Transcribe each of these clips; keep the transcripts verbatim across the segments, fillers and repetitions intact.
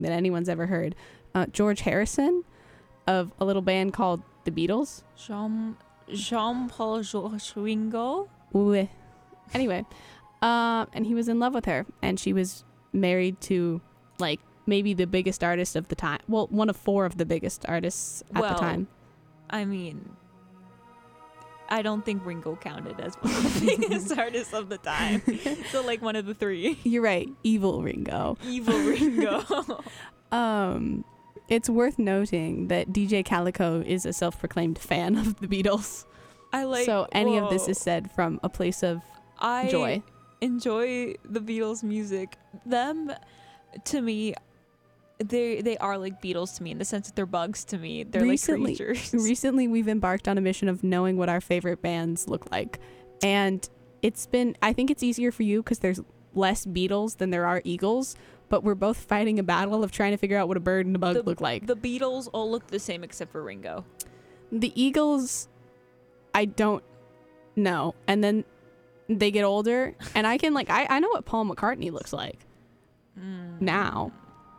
that anyone's ever heard. Uh, George Harrison of a little band called The Beatles. Jean Jean-Paul Georges Ringo. Ooh. Anyway, um, and he was in love with her, and she was married to like maybe the biggest artist of the time. Well, one of four of the biggest artists at well, the time. I mean, I don't think Ringo counted as one of the biggest artists of the time. So like one of the three. You're right, evil Ringo. Evil Ringo. um, it's worth noting that D J Calico is a self-proclaimed fan of the Beatles. I like. So any whoa. of this is said from a place of I joy. enjoy the Beatles music. Them, to me, they they are like Beatles to me in the sense that they're bugs to me. They're Recently- like creatures. Recently, we've embarked on a mission of knowing what our favorite bands look like. And it's been, I think it's easier for you because there's less Beatles than there are Eagles. But we're both fighting a battle of trying to figure out what a bird and a bug The- look like. The Beatles all look the same except for Ringo. The Eagles, I don't know. And then they get older. And I can, like, I, I know what Paul McCartney looks like Mm. now.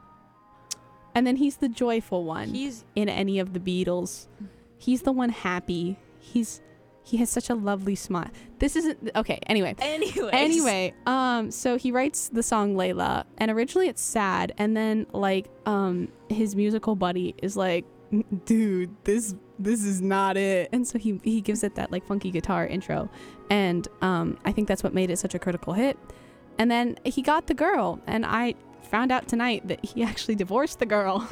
And then he's the joyful one He's in any of the Beatles. He's the one happy. He's he has such a lovely smile. This isn't okay. Anyway, anyway. anyway. Um, so he writes the song Layla, and originally it's sad, and then like um his musical buddy is like, dude, this this is not it, and so he he gives it that like funky guitar intro, and um I think that's what made it such a critical hit. And then he got the girl, and I found out tonight that he actually divorced the girl.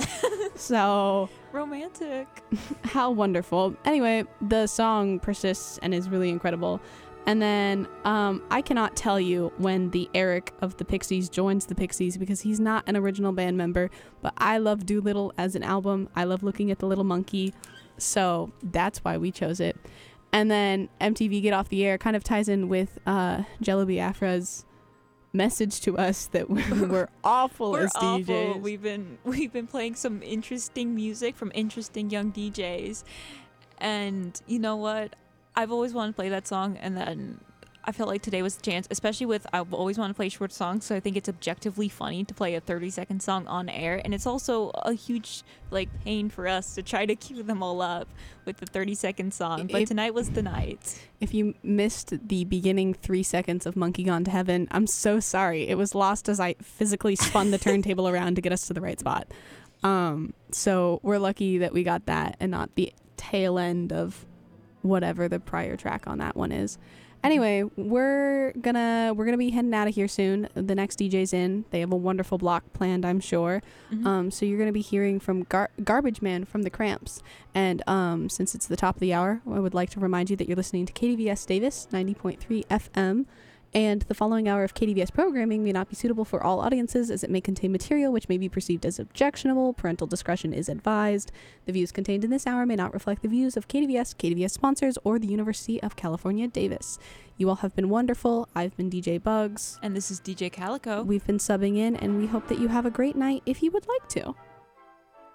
So Romantic. how wonderful. Anyway, the song persists and is really incredible. And then um, I cannot tell you when the Eric of the Pixies joins the Pixies because he's not an original band member. But I love Doolittle as an album. I love looking at the little monkey. So that's why we chose it. And then M T V Get Off the Air kind of ties in with uh, Jello Biafra's message to us that we're, we're awful We're as D Js. awful. We've been we've been playing some interesting music from interesting young D Js, and you know what? I've always wanted to play that song, and then I felt like today was the chance. Especially with I've always wanted to play short songs, so I think it's objectively funny to play a thirty second song on air, and it's also a huge like pain for us to try to keep them all up with the thirty second song. But If- tonight was the night. If you missed the beginning three seconds of Monkey Gone to Heaven, I'm so sorry. It was lost as I physically spun the turntable around to get us to the right spot. Um, so we're lucky that we got that and not the tail end of whatever the prior track on that one is. Anyway, we're gonna we're gonna be heading out of here soon. The next D J's in. They have a wonderful block planned, I'm sure. Mhm. Um, so you're gonna be hearing from Gar- Garbage Man from the Cramps. And um, since it's the top of the hour, I would like to remind you that you're listening to K D V S Davis ninety point three F M. And the following hour of K D V S programming may not be suitable for all audiences as it may contain material which may be perceived as objectionable. Parental discretion is advised. The views contained in this hour may not reflect the views of K D V S, K D V S sponsors, or the University of California, Davis. You all have been wonderful. I've been D J Bugs. And this is D J Calico. We've been subbing in, and we hope that you have a great night if you would like to.